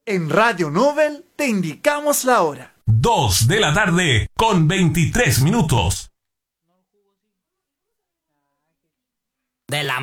En Radio Nobel te indicamos la hora. 2 de la tarde con 23 minutos. De la